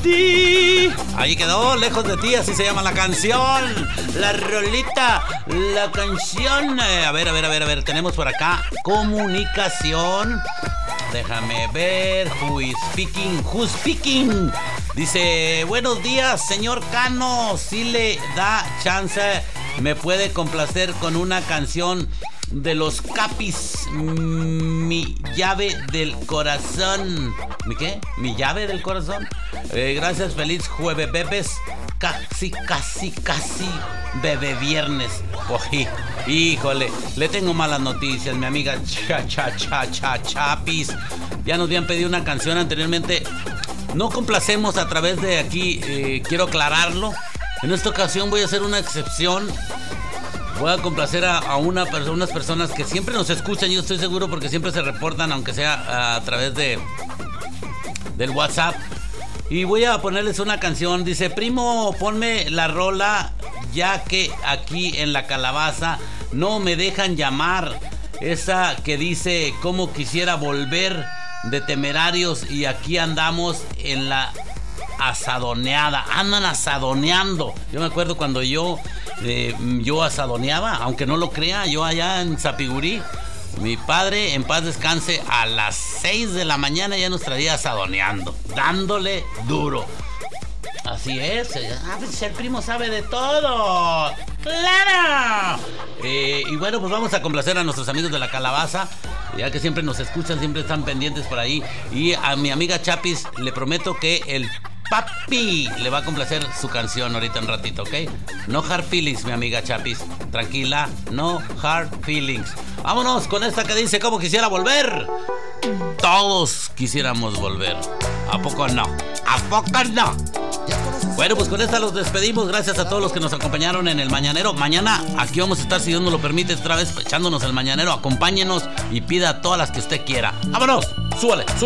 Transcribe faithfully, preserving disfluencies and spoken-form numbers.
ti. Ahí quedó, lejos de ti, así se llama la canción. La rolita, la canción. Eh, a ver, a ver, a ver, a ver. Tenemos por acá comunicación. Déjame ver. Who is speaking? Who's speaking? Dice, buenos días, señor Cano. Si le da chance, me puede complacer con una canción de los Capis, Mi llave del corazón. ¿Mi qué? ¿Mi llave del corazón? Eh, gracias, feliz jueves, bebés. Casi, casi, casi bebé viernes. Ojí, híjole, le tengo malas noticias, mi amiga Cha Cha Cha Cha Chapis. Ya nos habían pedido una canción anteriormente. No complacemos a través de aquí, eh, quiero aclararlo. En esta ocasión voy a hacer una excepción. Voy a complacer a, a una, unas personas que siempre nos escuchan, yo estoy seguro, porque siempre se reportan, aunque sea a, a través de del WhatsApp. Y voy a ponerles una canción. Dice, primo, ponme la rola, ya que aquí en la calabaza no me dejan llamar. Esa que dice, cómo quisiera volver, de Temerarios, y aquí andamos en la asadoneada. Andan asadoneando. Yo me acuerdo cuando yo eh, yo asadoneaba, aunque no lo crea, yo allá en Zapigurí, mi padre, en paz descanse, a las seis de la mañana ya nos traía asadoneando, dándole duro. Así es. Ah, pues el primo sabe de todo. ¡Claro! Eh, y bueno, pues vamos a complacer a nuestros amigos de la calabaza, ya que siempre nos escuchan, siempre están pendientes por ahí. Y a mi amiga Chapis le prometo que el papi le va a complacer su canción ahorita un ratito, ¿ok? No hard feelings, mi amiga Chapis. Tranquila, no hard feelings. Vámonos con esta que dice, ¿cómo quisiera volver? Todos quisiéramos volver. ¿A poco no? ¿A poco no? Bueno, pues con esta los despedimos. Gracias a todos los que nos acompañaron en el Mañanero. Mañana aquí vamos a estar, si Dios nos lo permite, otra vez echándonos el Mañanero. Acompáñenos y pida todas las que usted quiera. ¡Vámonos! ¡Súbale! súbale.